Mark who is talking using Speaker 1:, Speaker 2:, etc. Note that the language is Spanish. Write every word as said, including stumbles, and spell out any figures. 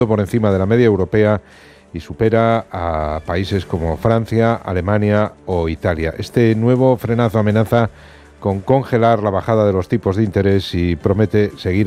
Speaker 1: por encima de la media europea y supera a países como Francia, Alemania o Italia. Este nuevo frenazo amenaza con congelar la bajada de los tipos de interés y promete seguir